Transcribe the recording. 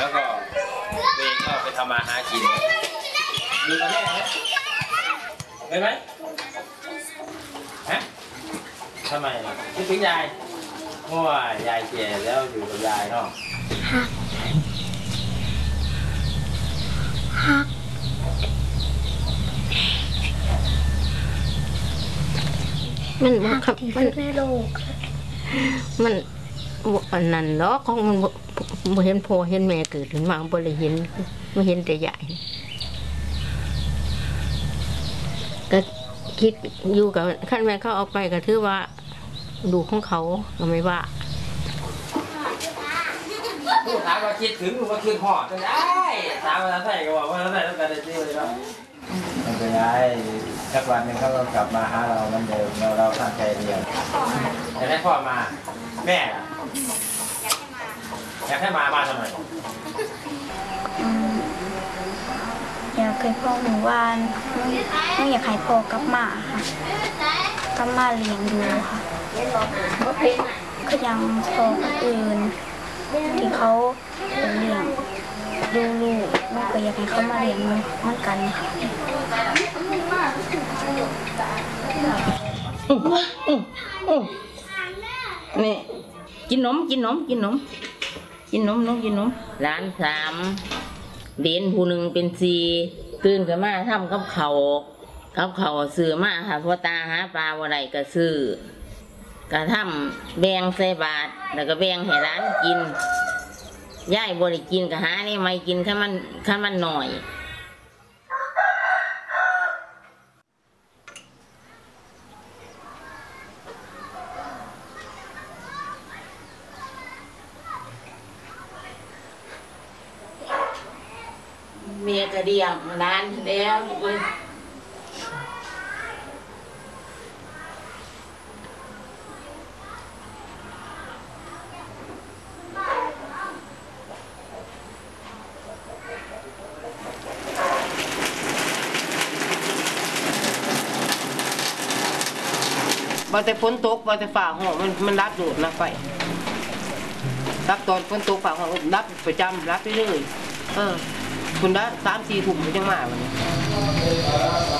แล้วก็ตัวเองก็ไปทำมาหากินอยู่กับแม่ไหมเคยไหมฮะทำไมคิดถึงยายเพราะว่ายายแก่แล้วอยู่กับยายเนาะมันครับมันในโลกมันอันนั้นเนาะของมันบ่เห็นพ่อเห็นแม่เกิดขึ้นมาบ่ได้เห็นบ่เห็นแต่ยายก็คิดอยู่กับขั้นแม่เขาเอาไปก็ถือว่าดูของเขาก็ไม่ว่าผู้ถามว่าคิดถึงหรือว่าคิดหอดก็ได้ถามว่าใส่ก็บอกว่าใส่ต้องการได้ที่เลยเนาะไม่เป็นไรสักวันหนึ่งเขาก็กลับมาหาเราเหมือนเดิมเราตั้งใจเรียนอยากให้พ่อมาแม่อยากให้มาทำไมอยากให้พ่อหมู่บ้านไม่อยากให้พ่อกลับมาค่ะกลับมาเลี้ยงดูค่ะก็ยังพ่อคนอื่นที่เขาเลี้ยงดูลูกมันก็อยากให้เขามาเลี้ยงเหมือนกันค่ะนี่กินนมร้านสามเด่นผู้หนึ่งเป็นสี่ตื่นขึ้นมาทำกับเขาซื้อมาหาพ่อตาหาปลาวันใดก็ซื้อกระทำแบ่งใส่บาตรแล้วก็แบ่งให้ร้านกินย่ายบริกินก็หานี่ไม่กินข้ามันหน่อยเมียก็เลี้ยงร้านแล้วเว้ยบางแต่ฝนตกบางแต่ฝ่าห้องมันรับดูดนะไฟรับตอนฝนตกฝ่าห้องรับประจำรับไปเรื่อยคุณได้3-4 ถุงมันยังมาวันนี้